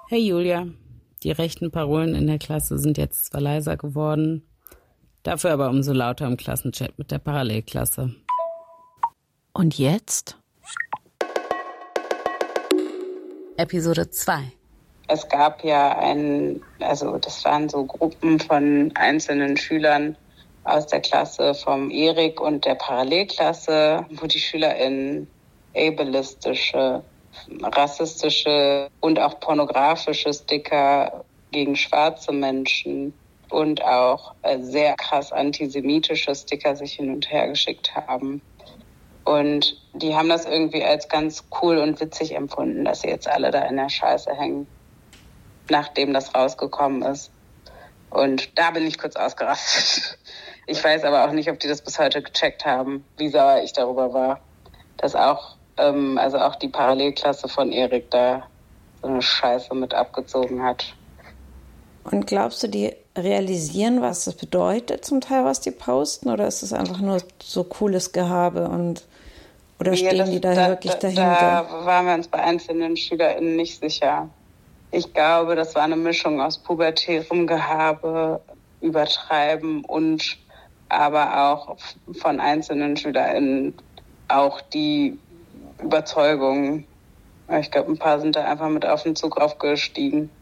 Hey Julia, die rechten Parolen in der Klasse sind jetzt zwar leiser geworden, dafür aber umso lauter im Klassenchat mit der Parallelklasse. Und jetzt? Episode 2. Es gab ja das waren so Gruppen von einzelnen Schülern aus der Klasse vom Erik und der Parallelklasse, wo die SchülerInnen ableistische, rassistische und auch pornografische Sticker gegen schwarze Menschen und auch sehr krass antisemitische Sticker sich hin und her geschickt haben. Und die haben das irgendwie als ganz cool und witzig empfunden, dass sie jetzt alle da in der Scheiße hängen, nachdem das rausgekommen ist. Und da bin ich kurz ausgerastet. Ich weiß aber auch nicht, ob die das bis heute gecheckt haben, wie sauer ich darüber war, dass auch die Parallelklasse von Erik da so eine Scheiße mit abgezogen hat. Und glaubst du, die realisieren, was das bedeutet zum Teil, was die posten? Oder ist es einfach nur so cooles Gehabe oder stehen die da wirklich dahinter? Da waren wir uns bei einzelnen SchülerInnen nicht sicher. Ich glaube, das war eine Mischung aus pubertärem Gehabe, Übertreiben und aber auch von einzelnen SchülerInnen auch die Überzeugung. Ich glaube, ein paar sind da einfach mit auf den Zug aufgestiegen.